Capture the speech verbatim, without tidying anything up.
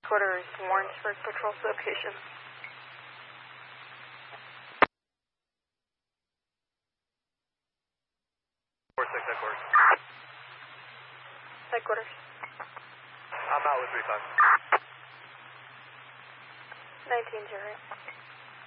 Quarters, Warrensburg Patrol Location. four six headquarters. Headquarters. I'm out with three five. nineteen zero eight.